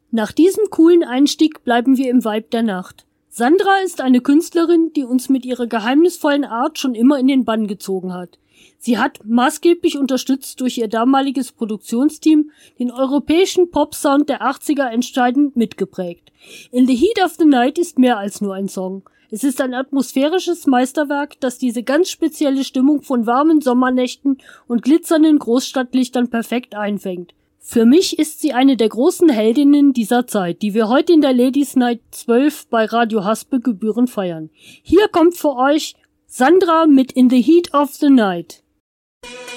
Nach diesem coolen Einstieg bleiben wir im Vibe der Nacht. Sandra ist eine Künstlerin, die uns mit ihrer geheimnisvollen Art schon immer in den Bann gezogen hat. Sie hat, maßgeblich unterstützt durch ihr damaliges Produktionsteam, den europäischen Pop-Sound der 80er entscheidend mitgeprägt. In the Heat of the Night ist mehr als nur ein Song. Es ist ein atmosphärisches Meisterwerk, das diese ganz spezielle Stimmung von warmen Sommernächten und glitzernden Großstadtlichtern perfekt einfängt. Für mich ist sie eine der großen Heldinnen dieser Zeit, die wir heute in der Ladies Night 12 bei Radio Haspe gebührend feiern. Hier kommt für euch Sandra mit In the Heat of the Night.